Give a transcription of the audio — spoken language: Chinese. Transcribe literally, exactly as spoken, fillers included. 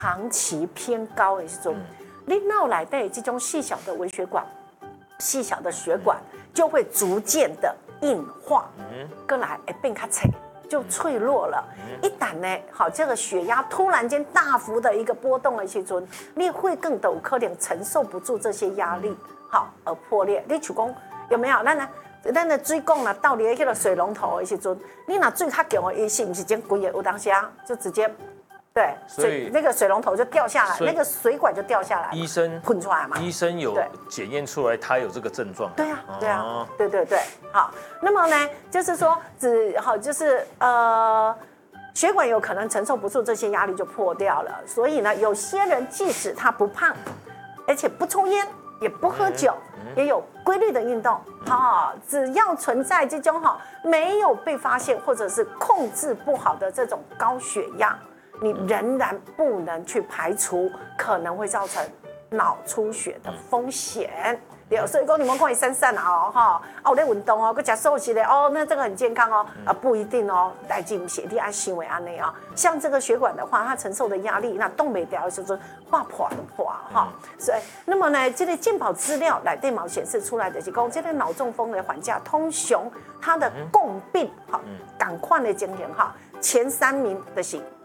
长期偏高的时候，嗯、你脑内的这种细小的微血管、细小的血管就会逐渐的硬化，嗯，过来会变较脆。就脆弱了，一旦呢，好，这个血压突然间大幅的一个波动的时阵，你会更有可能承受不住这些压力，好而破裂。你像讲有没有？咱呢，咱的水管啦，到底迄个水龙头的时阵，你若水较强的，伊是不是真规个有当时啊，就直接。对，所以那个水龙头就掉下来，那个水管就掉下来， 医生喷出来嘛。 医生有检验出来，他有这个症状。 对啊，对啊，对对对，好。那么呢，就是说，只好就是呃，血管有可能承受不住这些压力就破掉了。所以呢，有些人即使他不胖，而且不抽烟，也不喝酒，嗯嗯、也有规律的运动，哈、嗯，只要存在这种哈没有被发现或者是控制不好的这种高血压。你仍然不能去排除可能会造成脑出血的风险。对，所以说你们可以散散哦，哈，啊，有在运动哦，搁吃素食的哦，那这个很健康哦，啊，不一定哦，代志不是你按行为按内啊。像这个血管的话，它承受的压力，那动没掉的时候，化破的破哈。所以，那么呢，这个健保资料来电脑显示出来的是讲，这个脑中风的患者通常它的共病哈，赶快的经验哈，前三名的是。